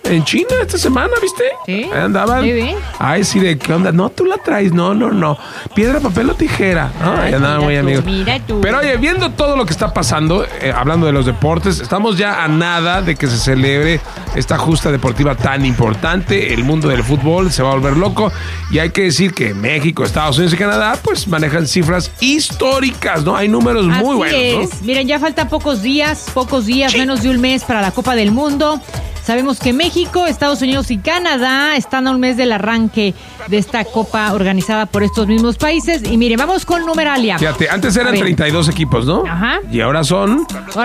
en China esta semana, ¿viste? Sí. Ahí andaban. Sí. Ay, sí, ¿de qué onda? No, tú la traes. No. Piedra, papel o tijera. ¿No? Ahí andaban muy amigos. Mira tú. Pero oye, viendo todo lo que está pasando, hablando de los deportes, estamos ya a nada de que se celebre esta justa deportiva tan importante. El mundo del fútbol se va a volver loco. Y hay que decir que México, Estados Unidos y Canadá, pues manejan cifras históricas, ¿no? Hay números muy buenos, ¿no? Miren, ya faltan pocos días, sí. Menos de un mes para la Copa del Mundo. Sabemos que México, Estados Unidos y Canadá están a un mes del arranque de esta Copa organizada por estos mismos países. Y miren, vamos con numeralia. Fíjate, antes eran 32 equipos, ¿no? Ajá. Y ahora son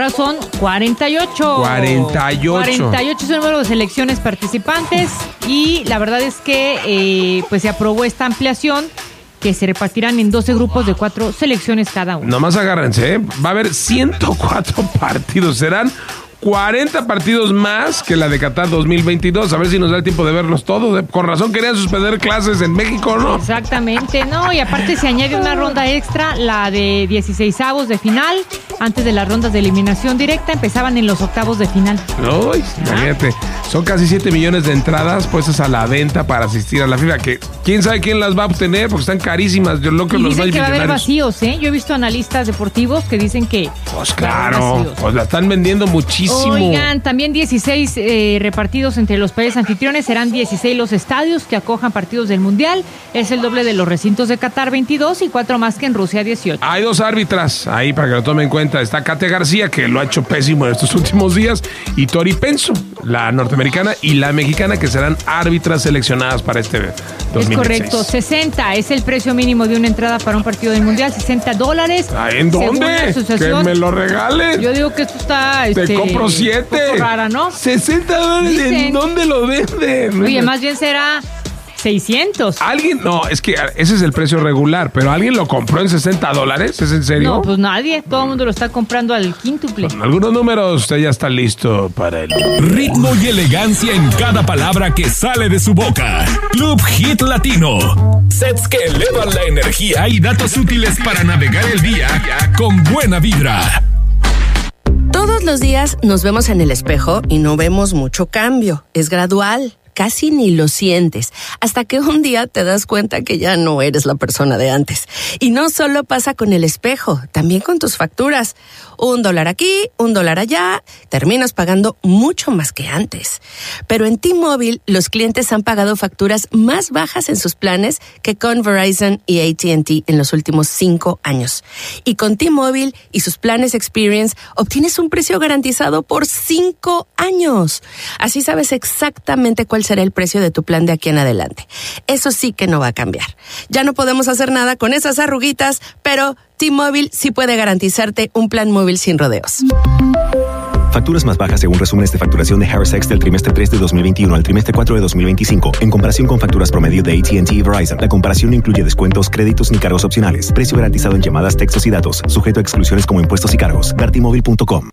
48. 48 es el número de selecciones participantes. Y la verdad es que pues se aprobó esta ampliación, que se repartirán en 12 grupos de 4 selecciones cada uno. Nomás agárrense, va a haber 104 partidos. Serán 40 partidos más que la de Qatar 2022. A ver si nos da el tiempo de verlos todos. Con razón querían suspender clases en México, ¿no? Exactamente, no. Y aparte se añade una ronda extra, la de 16avos de final. Antes de las rondas de eliminación directa, empezaban en los octavos de final. Uy, imagínate. Son casi 7 millones de entradas puestas a la venta para asistir a la FIFA. Que quién sabe quién las va a obtener porque están carísimas. Yo lo que y los dicen que va a haber millonarios. Vacíos, ¿eh? Yo he visto analistas deportivos que dicen que pues claro, pues la están vendiendo muchísimo. Oigan, también 16 repartidos entre los países anfitriones. Serán 16 los estadios que acojan partidos del Mundial. Es el doble de los recintos de Qatar 22 y 4 más que en Rusia 18. Hay 2 árbitras ahí para que lo tomen en cuenta. Está Kate García, que lo ha hecho pésimo en estos últimos días, y Tori Penso, la norteamericana, y la mexicana, que serán árbitras seleccionadas para este 2026. Es correcto, 60 es el precio mínimo de una entrada para un partido del Mundial, $60. ¿En dónde? Que me lo regalen. Yo digo que esto está... Te compro 7. Rara, ¿no? $60. Dicen. ¿En dónde lo venden? Oye, más bien será 600. ¿Alguien? No, es que ese es el precio regular, pero ¿alguien lo compró en $60? ¿Es en serio? No, pues nadie. Todo el mundo lo está comprando al quíntuple. Con algunos números, usted ya está listo para el ritmo y elegancia en cada palabra que sale de su boca. Club Hit Latino. Sets que elevan la energía y datos útiles para navegar el día con buena vibra. Todos los días nos vemos en el espejo y no vemos mucho cambio. Es gradual. Casi ni lo sientes, hasta que un día te das cuenta que ya no eres la persona de antes. Y no solo pasa con el espejo, también con tus facturas. $1 aquí, $1 allá, terminas pagando mucho más que antes. Pero en T-Mobile, los clientes han pagado facturas más bajas en sus planes que con Verizon y AT&T en los últimos 5 años. Y con T-Mobile y sus planes Experience, obtienes un precio garantizado por 5 años. Así sabes exactamente cuál será el precio de tu plan de aquí en adelante. Eso sí que no va a cambiar. Ya no podemos hacer nada con esas arruguitas, pero T-Mobile sí puede garantizarte un plan móvil sin rodeos. Facturas más bajas según resúmenes de facturación de Harris X del trimestre 3 de 2021 al trimestre 4 de 2025, en comparación con facturas promedio de AT&T y Verizon. La comparación no incluye descuentos, créditos ni cargos opcionales. Precio garantizado en llamadas, textos y datos, sujeto a exclusiones como impuestos y cargos. Ver T-Mobile.com.